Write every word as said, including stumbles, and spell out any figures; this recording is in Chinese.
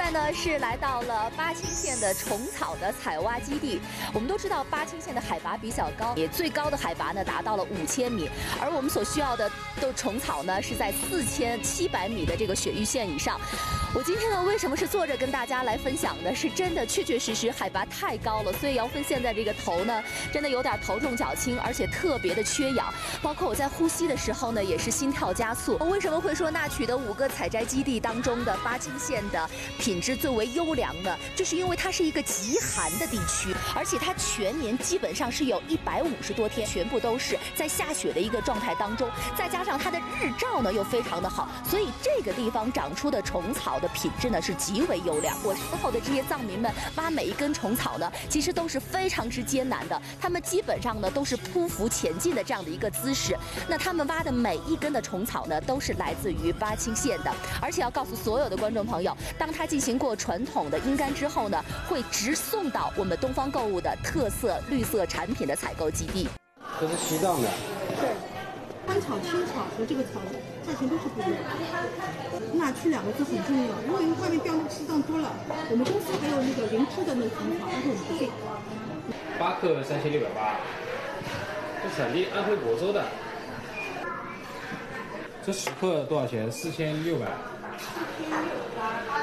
在呢是来到了巴青县的虫草的采挖基地。我们都知道巴青县的海拔比较高，也最高的海拔呢达到了五千米，而我们所需要的的虫草呢是在四千七百米的这个雪域线以上。我今天呢为什么是坐着跟大家来分享的？是真的确确实实海拔太高了，所以姚芬现在这个头呢真的有点头重脚轻，而且特别的缺氧，包括我在呼吸的时候呢也是心跳加速。为什么会说纳曲的五个采摘基地当中的巴青县的品质最为优良呢？就是因为它是一个极寒的地区，而且它全年基本上是有一百五十多天全部都是在下雪的一个状态当中，再加上它的日照呢又非常的好，所以这个地方长出的虫草的品质呢是极为优良。我身后的这些藏民们挖每一根虫草呢，其实都是非常之艰难的，他们基本上呢都是匍匐前进的这样的一个姿势。那他们挖的每一根的虫草呢，都是来自于巴青县的，而且要告诉所有的观众朋友，当它进行过传统的阴干之后呢，会直送到我们东方购物的特色绿色产品的采购基地。 这是西藏的。 对，干草、青草和这个草价钱都是不一样的。纳曲两个字很重要，因为外面标那个西藏多了，我们公司还有那个零脂的那个虫草，但是我们不进。 八克三千六百八，这产地安徽亳州的。这十克多少钱？四千六百。 四千六百八。